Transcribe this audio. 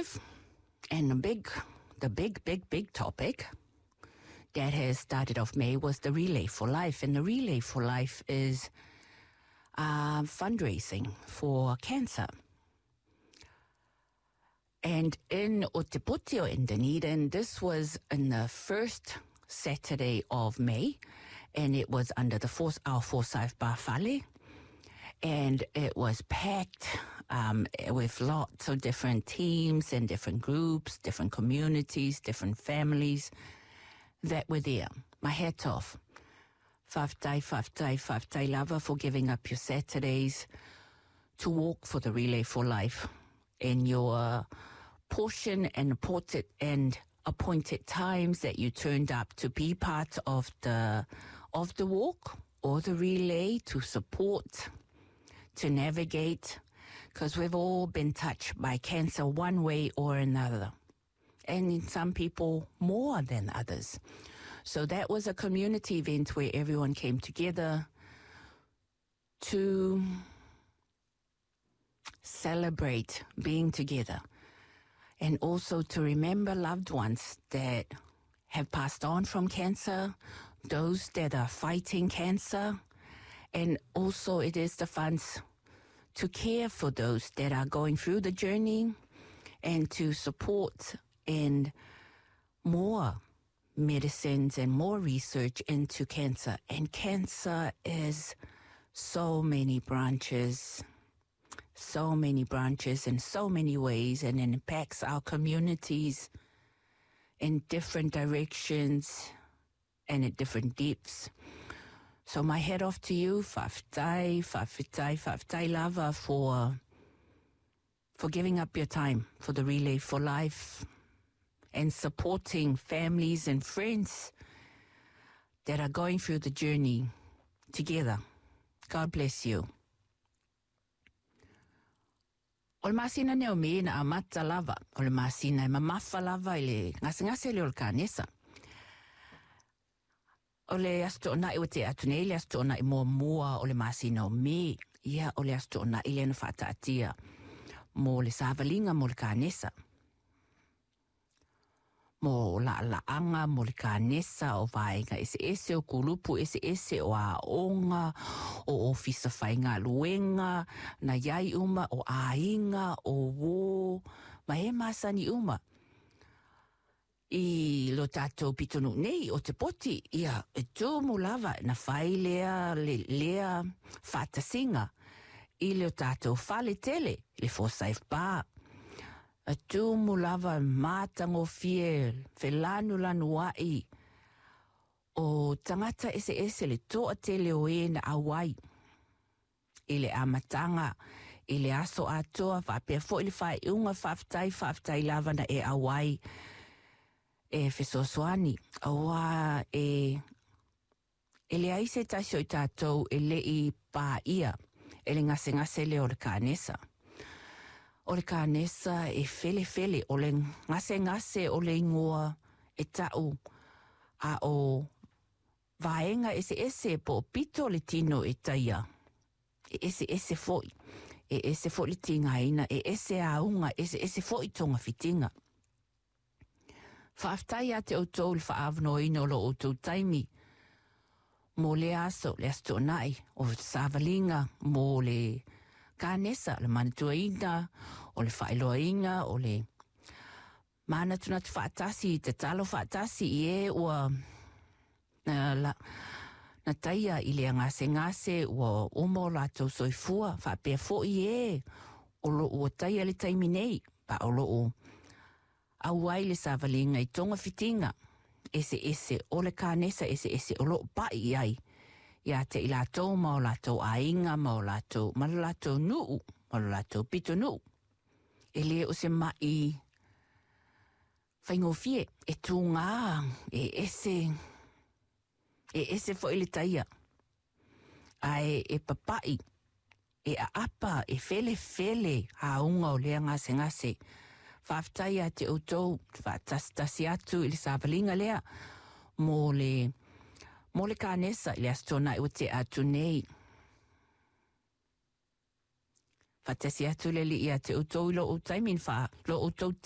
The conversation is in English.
life. And the big topic that has started off May was the Relay for Life. And the Relay for Life is fundraising for cancer. And in Otepoti in Dunedin, this was in the first Saturday of May, and it was under our Forsyth Bar Whale. And it was packed with lots of different teams and different groups, different communities, different families that were there. My hat off. Whaftai lava for giving up your Saturdays to walk for the Relay for Life in your portion and appointed times that you turned up to be part of the walk or the relay, to support, to navigate, because we've all been touched by cancer one way or another, and in some people more than others. So that was a community event where everyone came together to celebrate being together, and also to remember loved ones that have passed on from cancer, those that are fighting cancer, and also it is the funds to care for those that are going through the journey and to support in more medicines and more research into cancer. And cancer is so many branches in so many ways, and it impacts our communities in different directions and at different depths. So my hat off to you, Whaftai lava, for giving up your time for the Relay for Life and supporting families and friends that are going through the journey together. God bless you. O le masina neo me na amata lava, o le masina e mamafa lava ile ngase le o le kanesa. O le asto na i wate atune, le asto na i mua o le masina o me, ia o le asto na i le na whataatia mo le savalinga mo le kanesa. Mo la anga mo le kanesa o vaenga ese o kulupu ese o aonga o ofisa whainga luenga na yai uma o ainga o wo mahe masani uma i lo tatou pitonu nei o te poti ia e tū mo lava na whai lea whatasinga i lo tatou whale tele le Forsyth Bar. A tū mo lava mātango fie, whelanu lanu wai, o tangata ese le toa te leo e na awai. I le amatanga, i le aso atoa, whapea fo i le whai unga whaftai lava na e awai, e whesoswani. Awa e le aise tasio i tātou e le i pā ia, e le ngase leo le kānesa. O le kānesa e fele, o le ngase o le ingoa e tau a o vaenga ese po pito le tino e taia. E ese foi. E ese foi le tingaina, e ese aunga, ese foi tonga fitinga. Whaaftai a te autou le whaavno ino lo o tau taimi. Mo le aso, le astonai, o savalinga, mo le kānesa, le manatuaina, o le whailoainga, o le mana tuna te whaatasi, te talo whaatasi i e ua na taia i le ngase ua umo latou soifua, whapea fo i e, o lo ua taia le taimi nei, pa o lo o auai le savalinga i tonga fitinga, ese o le kānesa, ese o lo pai ai, ia te i lātou, ma o lātou ainga, ma o lātou nuu, ma o lātou pito nuu. E le o se mai whaingofie, e tū ngā, e ese fo i le taia. Ai e papai, e a apa, e fele, a unga o lea ngase. Whaftai a te autou, whaatasi atu i le savalinga lea, mo le kānesa i le astona i o te atu nei. Whatasi atu le li i a te autou i lo o taimin wha, lo o tau